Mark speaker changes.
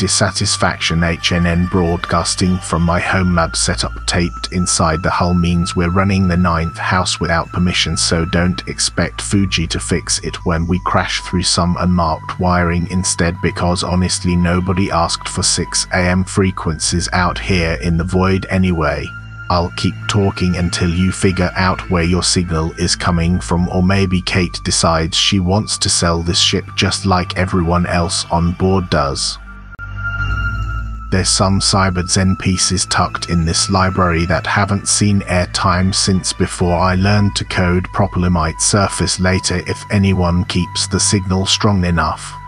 Speaker 1: dissatisfaction. HNN broadcasting from my home lab setup taped inside the hull means we're running the 9th house without permission, so don't expect Fuji to fix it when we crash through some unmarked wiring instead, because honestly nobody asked for 6 AM frequencies out here in the void anyway. I'll keep talking until you figure out where your signal is coming from, or maybe Kate decides she wants to sell this ship just like everyone else on board does. There's some CyberZen pieces tucked in this library that haven't seen airtime since before I learned to code properly. Might surface later if anyone keeps the signal strong enough.